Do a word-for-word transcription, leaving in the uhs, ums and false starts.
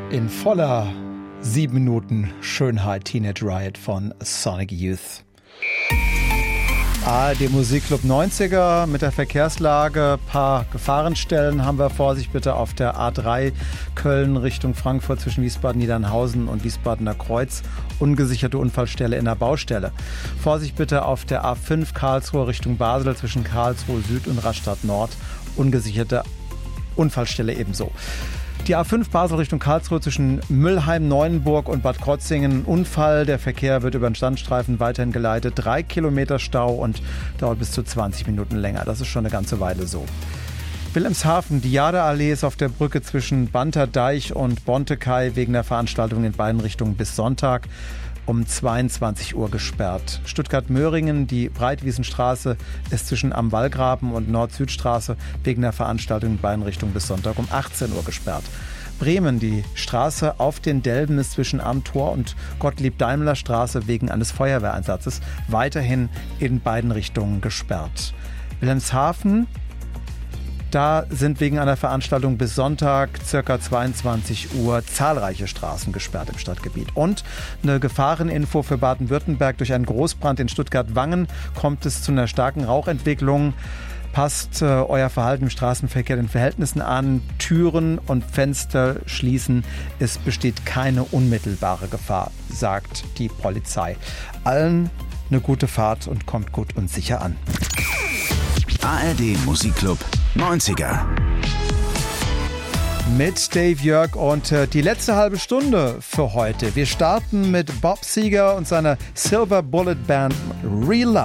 In voller sieben Minuten Schönheit Teenage Riot von Sonic Youth. A R D Musikclub neunziger mit der Verkehrslage. Paar Gefahrenstellen haben wir. Vorsicht bitte auf der A drei Köln Richtung Frankfurt zwischen Wiesbaden-Niedernhausen und Wiesbadener Kreuz. Ungesicherte Unfallstelle in der Baustelle. Vorsicht bitte auf der A fünf Karlsruhe Richtung Basel zwischen Karlsruhe Süd und Rastatt Nord. Ungesicherte Unfallstelle ebenso. Die A fünf Basel Richtung Karlsruhe zwischen Müllheim, Neuenburg und Bad Krozingen. Unfall, der Verkehr wird über den Standstreifen weiterhin geleitet. Drei Kilometer Stau und dauert bis zu zwanzig Minuten länger. Das ist schon eine ganze Weile so. Wilhelmshaven, die Jadeallee ist auf der Brücke zwischen Banterdeich und Bontekai wegen der Veranstaltung in beiden Richtungen bis Sonntag um zweiundzwanzig Uhr gesperrt. Stuttgart-Möhringen, die Breitwiesenstraße ist zwischen Am Wallgraben und Nord-Süd-Straße wegen der Veranstaltung in beiden Richtungen bis Sonntag um achtzehn Uhr gesperrt. Bremen, die Straße auf den Delben ist zwischen Am Tor und Gottlieb-Daimler-Straße wegen eines Feuerwehreinsatzes weiterhin in beiden Richtungen gesperrt. Wilhelmshaven, da sind wegen einer Veranstaltung bis Sonntag ca. zweiundzwanzig Uhr zahlreiche Straßen gesperrt im Stadtgebiet. Und eine Gefahreninfo für Baden-Württemberg: Durch einen Großbrand in Stuttgart-Wangen kommt es zu einer starken Rauchentwicklung. Passt äh, euer Verhalten im Straßenverkehr den Verhältnissen an. Türen und Fenster schließen. Es besteht keine unmittelbare Gefahr, sagt die Polizei. Allen eine gute Fahrt und kommt gut und sicher an. A R D Musikclub neunziger. Mit Dave Jörg und äh, die letzte halbe Stunde für heute. Wir starten mit Bob Seger und seiner Silver Bullet Band Real Love.